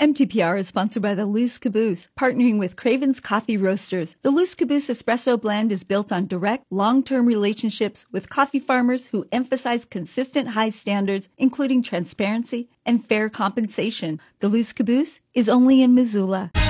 MTPR is sponsored by the Loose Caboose, partnering with Craven's Coffee Roasters. The Loose Caboose Espresso Blend is built on direct, long-term relationships with coffee farmers who emphasize consistent high standards, including transparency and fair compensation. The Loose Caboose is only in Missoula.